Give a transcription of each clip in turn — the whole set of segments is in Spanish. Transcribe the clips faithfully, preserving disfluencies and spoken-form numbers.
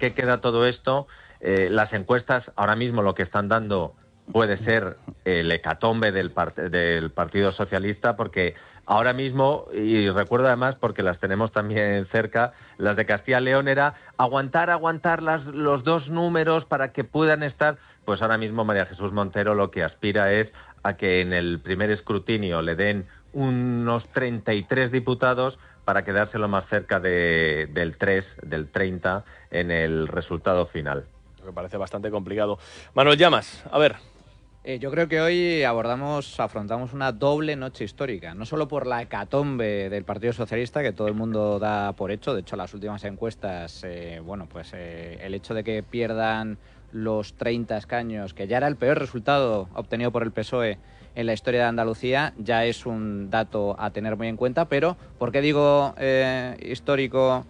qué queda todo esto? Eh, las encuestas ahora mismo lo que están dando puede ser el hecatombe del, part del Partido Socialista, porque ahora mismo, y recuerdo además porque las tenemos también cerca, las de Castilla y León era aguantar, aguantar las, los dos números para que puedan estar. Pues ahora mismo María Jesús Montero lo que aspira es a que en el primer escrutinio le den unos treinta y tres diputados para quedárselo más cerca de, del tres, del treinta en el resultado final. Me parece bastante complicado. Manuel Llamas, a ver. Eh, yo creo que hoy abordamos, afrontamos una doble noche histórica, no solo por la hecatombe del Partido Socialista, que todo el mundo da por hecho. De hecho, las últimas encuestas, eh, bueno, pues eh, el hecho de que pierdan los treinta escaños, que ya era el peor resultado obtenido por el P S O E en la historia de Andalucía, ya es un dato a tener muy en cuenta. Pero, ¿por qué digo eh, histórico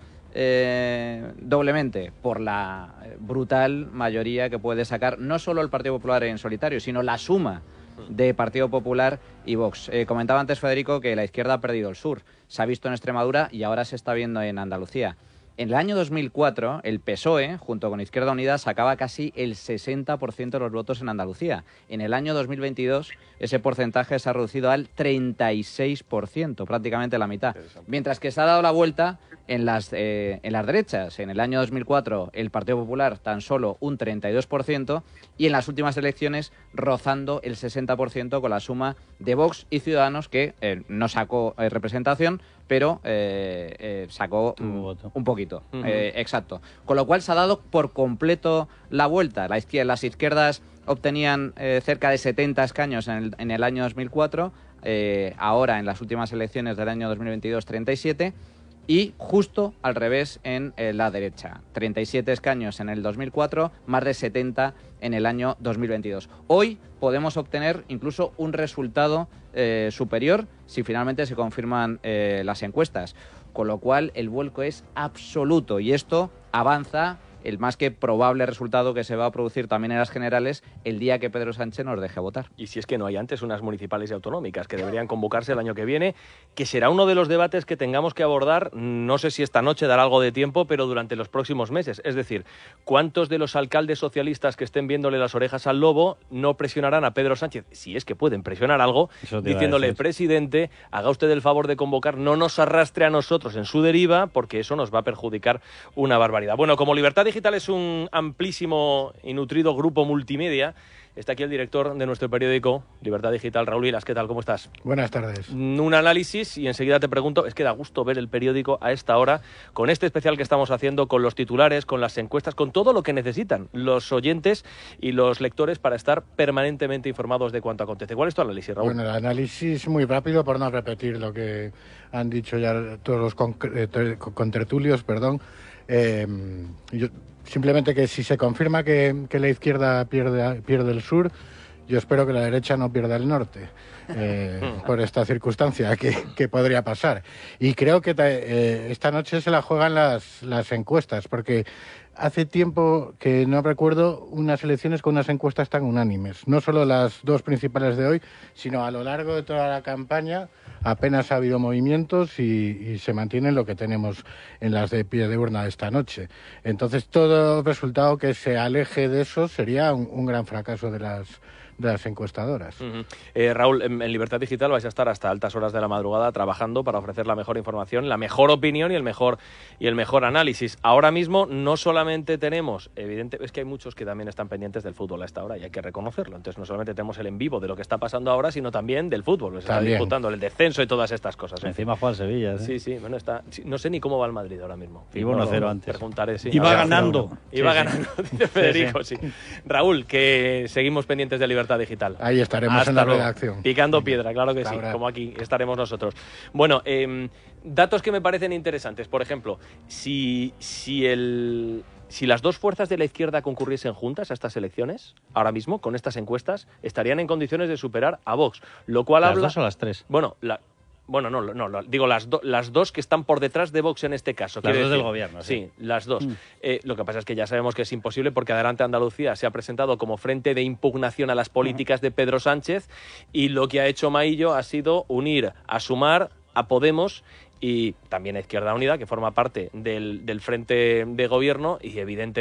eh, doblemente? Por la brutal mayoría que puede sacar no solo el Partido Popular en solitario, sino la suma de Partido Popular y Vox. Eh, comentaba antes Federico que la izquierda ha perdido el sur. Se ha visto en Extremadura y ahora se está viendo en Andalucía. En el año dos mil cuatro, el P S O E, junto con Izquierda Unida, sacaba casi el sesenta por ciento de los votos en Andalucía. En el año dos mil veintidós, ese porcentaje se ha reducido al treinta y seis por ciento, prácticamente la mitad. Mientras que se ha dado la vuelta en las, eh, en las derechas. En el año dos mil cuatro, el Partido Popular tan solo un treinta y dos por ciento, y en las últimas elecciones rozando el sesenta por ciento con la suma de Vox y Ciudadanos, que eh, no sacó eh, representación, pero eh, eh, sacó un, un poquito. Uh-huh. eh, exacto. Con lo cual se ha dado por completo la vuelta. La izquierda, las izquierdas obtenían eh, cerca de setenta escaños en el, en el año dos mil cuatro, eh, ahora en las últimas elecciones del año dos mil veintidós treinta y siete, y justo al revés en eh, la derecha. treinta y siete escaños en el dos mil cuatro, más de setenta en el año dos mil veintidós. Hoy podemos obtener incluso un resultado eh, superior si finalmente se confirman eh, las encuestas. Con lo cual el vuelco es absoluto y esto avanza el más que probable resultado que se va a producir también en las generales el día que Pedro Sánchez nos deje votar. Y si es que no hay antes unas municipales y autonómicas que deberían convocarse el año que viene, que será uno de los debates que tengamos que abordar, no sé si esta noche dará algo de tiempo, pero durante los próximos meses. Es decir, ¿cuántos de los alcaldes socialistas que estén viéndole las orejas al lobo no presionarán a Pedro Sánchez, si es que pueden presionar algo, diciéndole, presidente, haga usted el favor de convocar, no nos arrastre a nosotros en su deriva, porque eso nos va a perjudicar una barbaridad? Bueno, como Libertad Digital es un amplísimo y nutrido grupo multimedia, está aquí el director de nuestro periódico Libertad Digital, Raúl Vilas. ¿Qué tal? ¿Cómo estás? Buenas tardes. Un análisis y enseguida te pregunto, es que da gusto ver el periódico a esta hora, con este especial que estamos haciendo, con los titulares, con las encuestas, con todo lo que necesitan los oyentes y los lectores para estar permanentemente informados de cuánto acontece. ¿Cuál es tu análisis, Raúl? Bueno, el análisis muy rápido, por no repetir lo que han dicho ya todos los contertulios, perdón. Eh, yo, simplemente que si se confirma que, que la izquierda pierde, pierde el sur, yo espero que la derecha no pierda el norte, eh, por esta circunstancia que, que podría pasar. Y creo que eh, esta noche se la juegan las, las encuestas, porque hace tiempo que no recuerdo unas elecciones con unas encuestas tan unánimes. No solo las dos principales de hoy, sino a lo largo de toda la campaña apenas ha habido movimientos y, y se mantiene lo que tenemos en las de pie de urna esta noche. Entonces, todo resultado que se aleje de eso sería un, un gran fracaso de las de las encuestadoras. Uh-huh. eh, Raúl, en, en Libertad Digital vais a estar hasta altas horas de la madrugada trabajando para ofrecer la mejor información, la mejor opinión y el mejor y el mejor análisis. Ahora mismo no solamente tenemos, evidente, es que hay muchos que también están pendientes del fútbol a esta hora y hay que reconocerlo. Entonces no solamente tenemos el en vivo de lo que está pasando ahora, sino también del fútbol. Se está disputando el descenso y todas estas cosas. Encima juega el Sevilla. ¿eh? Sí, sí, bueno, está. No sé ni cómo va el Madrid ahora mismo. Iba uno cero antes. Preguntaré, sí. Iba ganando. Iba sí, ganando, sí. dice Federico, sí, sí. Raúl, que seguimos pendientes de Libertad Digital. Ahí estaremos. Hasta en la redacción. Picando piedra, claro que Hasta sí, ahora. como aquí estaremos nosotros. Bueno, eh, datos que me parecen interesantes. Por ejemplo, si, si, el, si las dos fuerzas de la izquierda concurriesen juntas a estas elecciones, ahora mismo, con estas encuestas, estarían en condiciones de superar a Vox. Lo cual ¿Las habla... dos o las tres? Bueno, la... Bueno, no, no, no, digo las, do, las dos que están por detrás de Vox en este caso. Las dos decir, del gobierno. Sí, sí las dos. Mm. Eh, lo que pasa es que ya sabemos que es imposible porque Adelante Andalucía se ha presentado como frente de impugnación a las políticas de Pedro Sánchez y lo que ha hecho Maillo ha sido unir a Sumar, a Podemos y también a Izquierda Unida, que forma parte del, del frente de gobierno y evidentemente